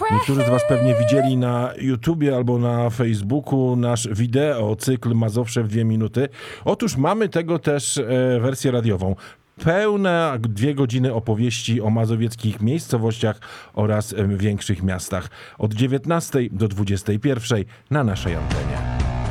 Niektórzy z was pewnie widzieli na YouTubie albo na Facebooku nasz wideo, cykl Mazowsze w 2 minuty. Otóż mamy tego też wersję radiową. Pełne 2 godziny opowieści o mazowieckich miejscowościach oraz większych miastach. Od 19 do 21 na naszej antenie.